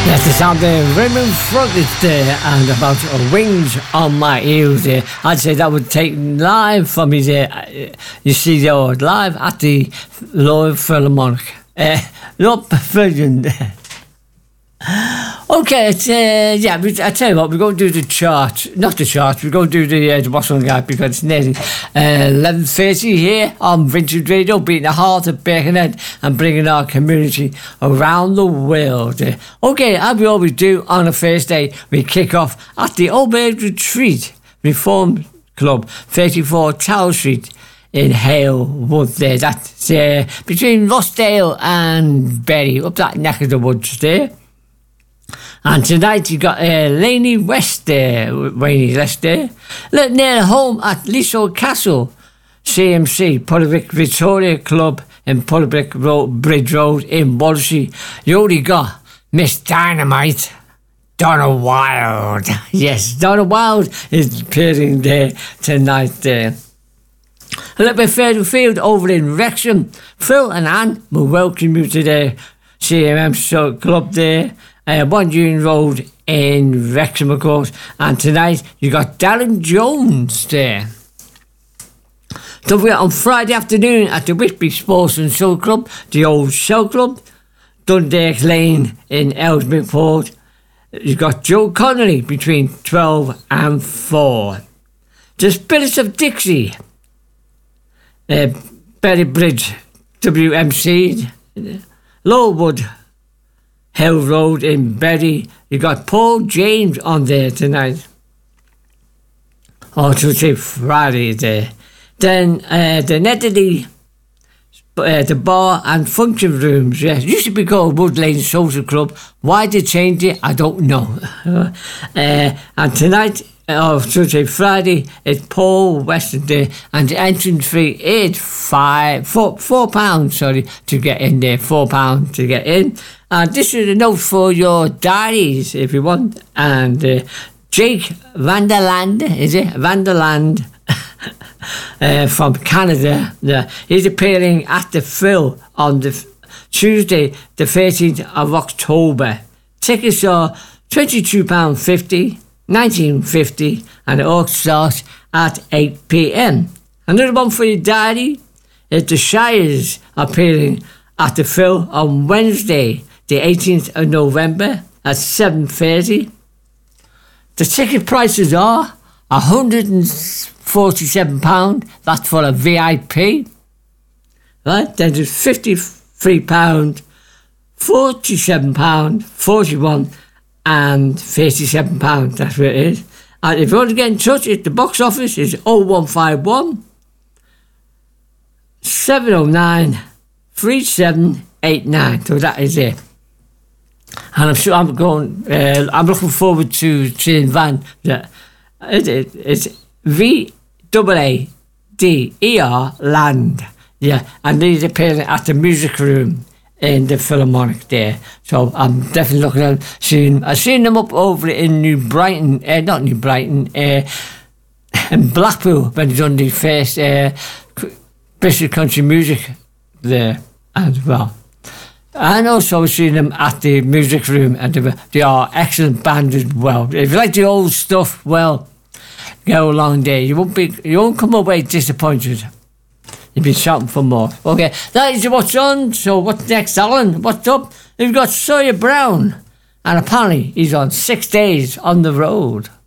That's the sound of Raymond Froggitt there and about Wings on My Ears there. I'd say that would take live from his, you see, live at the Royal Philharmonic. Not brilliant. Okay, I tell you what, we're going to do the chart. Not the chart, we're going to do the What's On Guide because it's nearly 11:30 here on Vintage Radio, beating the heart of Birkenhead and bringing our community around the world. Okay, as we always do on a first day, we kick off at the Old Maid Retreat Reform Club, 34 Tower Street in Hale Wood there. That's between Rossdale and Bury, up that neck of the woods there. And tonight you got Laney West there, Rainy West there. Near home at Leasold Castle, CMC, Puddlewick Victoria Club in Puddlewick Bridge Road in Wallasey. You only got Miss Dynamite, Donna Wild. Yes, Donna Wild is appearing there tonight there. A little bit further afield over in Wrexham, Phil and Anne will welcome you to the CMM Club there. 1 Union Road in Wrexham, of course. And tonight you got Darren Jones there. Don't forget, on Friday afternoon at the Whitby Sports and Show Club, the old Shell Club, Dundalk Lane in Ellesmere Port, you've got Joe Connolly between 12 and 4. The Spirits of Dixie, Berry Bridge, WMC, Lowood Hill Road in Bury. You got Paul James on there tonight. Also, say Friday there. Then the Netherly, the bar and function rooms. Yes, used to be called Wood Lane Social Club. Why they changed it, I don't know. And tonight, Friday, it's Paul Weston Day, and the entrance fee is £4 to get in there. £4 to get in. And this is a note for your diaries if you want. And Jake Vanderland, is it? Vanderland from Canada. He's appearing at the Phil on the Tuesday, the 13th of October. Tickets are £22.50, £19.50, and it all starts at 8 p.m. Another one for your diary is the Shires appearing at the Phil on Wednesday, the 18th of November at 7:30. The ticket prices are £147. That's for a VIP. Right? Then there's £53, £47, £41 and £37. That's what it is. And if you want to get in touch, the box office is 0151 709 3789. So that is it. And I'm sure I'm looking forward to seeing Van. It's VAADER Land. Yeah, and he's appearing at the Music Room in the Philharmonic there. So I'm definitely looking at seeing. I've seen them up over in New Brighton, not New Brighton, in Blackpool when he's done the first British country music there as well. And also seen them at the Music Room, and they are excellent band as well. If you like the old stuff, well, go along there. You won't come away disappointed. You'll be shouting for more. Okay, that is what's on. So what's next, Alan? What's up? We've got Sawyer Brown, and apparently he's on 6 days on the road.